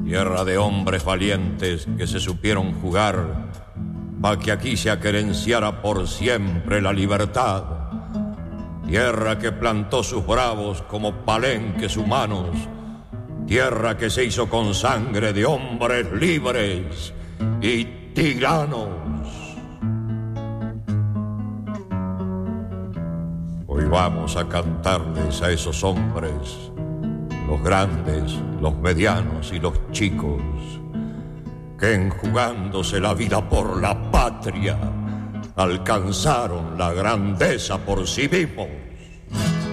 Tierra de hombres valientes que se supieron jugar pa' que aquí se aquerenciara por siempre la libertad. Tierra que plantó sus bravos como palenques humanos. Tierra que se hizo con sangre de hombres libres y tiranos. Hoy vamos a cantarles a esos hombres, los grandes, los medianos y los chicos, que enjugándose la vida por la patria, alcanzaron la grandeza por sí mismos.